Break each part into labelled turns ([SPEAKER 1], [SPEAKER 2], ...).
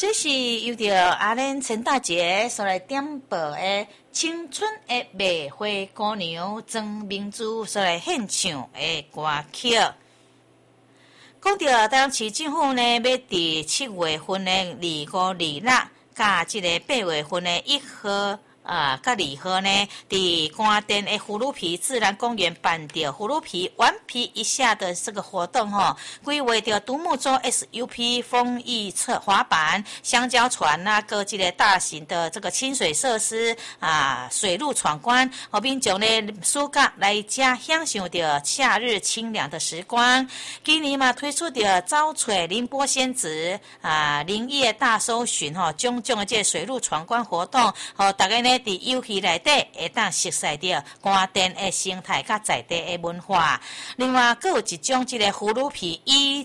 [SPEAKER 1] 这是由着阿莲陈大姐所来点播的青春的卖花姑娘曾明珠所来献唱的歌曲。讲到台南市政府呢，要伫7月份的25、26，甲这个8月份的1号。甲2号呢，伫关店的葫芦皮自然公园办着葫芦皮顽皮一下的这个活动吼，规划着独木舟、SUP、风翼侧滑板、香蕉船啊，各这个大型的这个亲水设施水陆闯关，民众呢暑假来家享受着夏日清凉的时光。今年嘛推出着招吹凌波仙子林业大搜寻种种的这水陆闯关活动，大家呢。伫游戏内底会当熟悉到关店的生态甲在地的文化。另外，佫有一种这个葫芦皮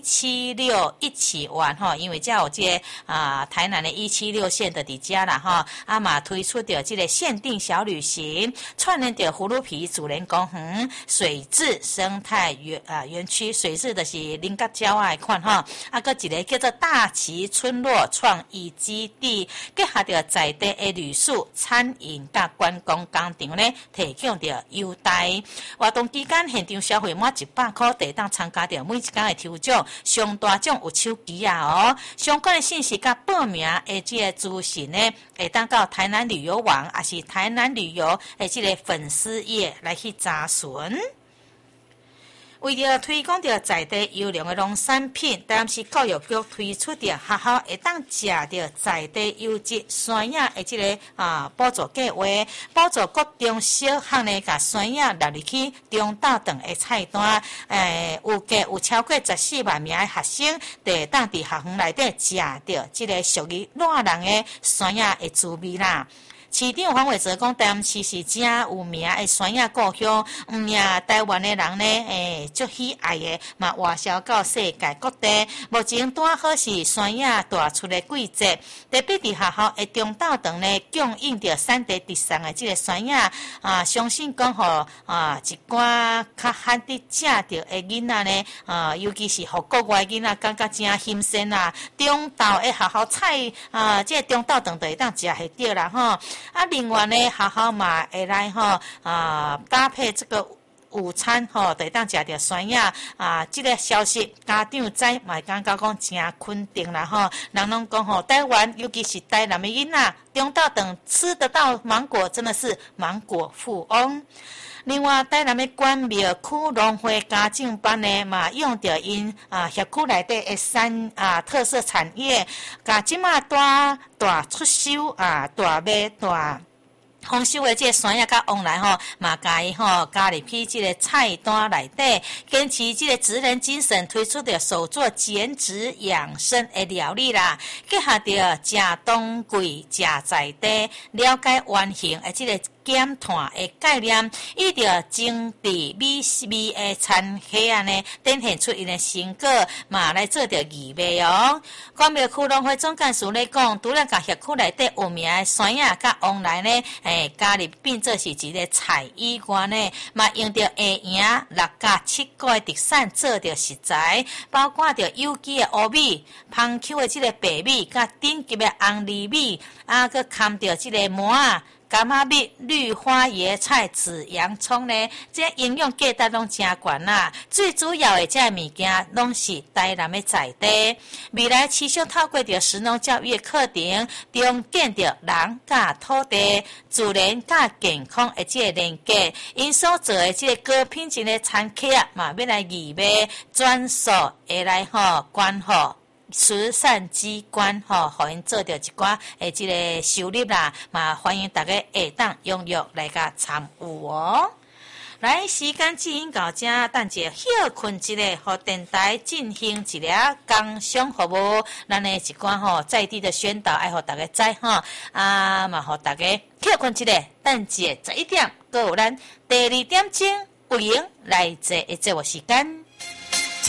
[SPEAKER 1] 176一起玩因为遮有这个台南的176线的伫遮啦嘛推出着这个限定小旅行，串联着葫芦皮主人公园、水质生态园区，水质就是林甲礁的款佫一个叫做大旗村落创意基地，结合着在地的旅宿餐饮甲观光工厂呢，提供着优待。活动期间，现场消费满100块，就当参加着每一天的抽奖，上大奖有手机相关的信息甲报名的这个资讯呢，会当到台南旅游网，也是台南旅游的这个粉丝页来去查询。为了推广着在地优良的农产品，台南市教育局推出着学校会当食着在地优质山野的这个补助计划，补助各中小学呢，甲山野纳入去中大等的菜单。有超过14万名的学生，会当伫学校内底食着这个属于热人的山野的滋味啦。市长黄伟哲讲，台南市是真有名的山野故乡，台湾的人呢，足喜爱的，嘛外销到世界各地。目前拄好是山野大出的季节，特别伫学校的中昼堂呢，供应着产地直送的这个山野相信讲一寡较罕得食着的囡仔呢，尤其是互国外囡仔感觉真新鲜啦。中昼的学校菜这个中昼堂就会当食会着啦另外呢，学校嘛会来搭配这个午餐就会当食着山野这个消息家长知嘛感觉讲真肯定啦人拢讲台湾尤其是台南的囡仔中昼顿吃得到芒果，真的是芒果富翁。另外，台南的关庙区农会家政班呢，嘛用着因辖区内底的特色产业，甲即马大出售大卖大。丰收的这个山野甲往来嘛甲伊加入去这个菜单内底，坚持这个职人精神，推出的手作减脂养生的料理啦，结合着食当季、食在地，了解原形的这个减碳的概念，以着精致美味的餐盒呢，展现出因的成果，嘛来做着义卖关庙区农会总干事咧讲，除了甲辖区内底有名的山野甲往来呢，加入变做是一个菜以外呢，嘛用着下营6甲7个的特产做着食材，包括着有机的乌米、芳丘的这个白米，甲顶级的红藜米，佮含着这个麻柑仔蜜、绿花椰菜、紫洋葱呢，这营养价值拢真悬啦。最主要的这物件拢是台南的在地。未来持续透过着食农教育的课程，中建着人甲土地、自然甲健康的这个连接。因所做的这个高品质的餐客嘛，要来义卖，转述会来关慈善机关互因做着一寡这个收入啦，嘛欢迎大家下当踊跃来甲参与来，时间进行到这，等者休困一下，互电台进行一个工商服务，咱的一寡在地的宣导，爱互大家知嘛互大家休困一下，等者11点，搁有咱第2点钟有闲来坐的节目时间。